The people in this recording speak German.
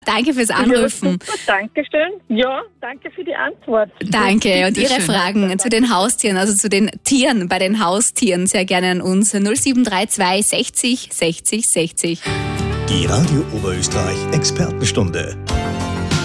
Danke fürs Anrufen. Ja, Dankeschön. Ja, danke für die Antwort. Danke. Und Ihre schön. Fragen zu den Haustieren, also zu den Tieren bei den Haustieren, sehr gerne an uns 0732 60 60 60. Die Radio Oberösterreich Expertenstunde.